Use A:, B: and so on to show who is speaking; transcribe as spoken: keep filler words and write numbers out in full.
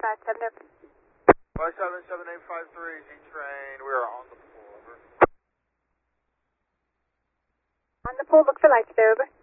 A: five seven, over.
B: five seven seven eight five three, Z-Train, we are on the pool, over.
A: On the pool, look for lights, over.